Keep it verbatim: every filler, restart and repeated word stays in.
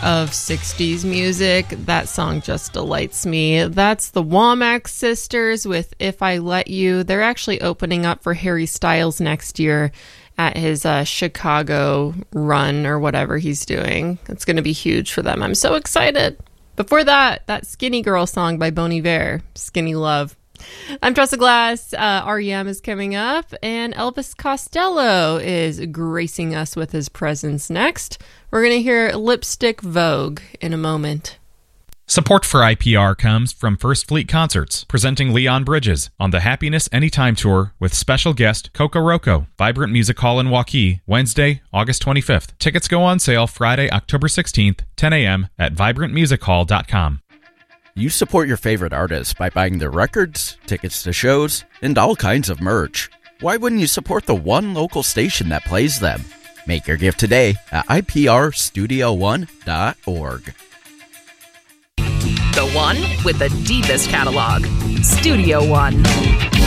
of sixties music. That song just delights me. That's the Womack Sisters with If I Let You. They're actually opening up for Harry Styles next year at his uh, Chicago run or whatever he's doing. It's going to be huge for them. I'm so excited. Before that, that Skinny Girl song by Bon Iver, Skinny Love. I'm Tressa Glass. Uh, R E M is coming up, and Elvis Costello is gracing us with his presence next. We're going to hear Lipstick Vogue in a moment. Support for I P R comes from First Fleet Concerts, presenting Leon Bridges on the Happiness Anytime Tour with special guest Coco Roco, Vibrant Music Hall in Waukee, Wednesday, August twenty-fifth. Tickets go on sale Friday, October sixteenth, ten a.m. at vibrant music hall dot com. You support your favorite artists by buying their records, tickets to shows, and all kinds of merch. Why wouldn't you support the one local station that plays them? Make your gift today at I P R studio one dot org. The one with the deepest catalog. Studio One.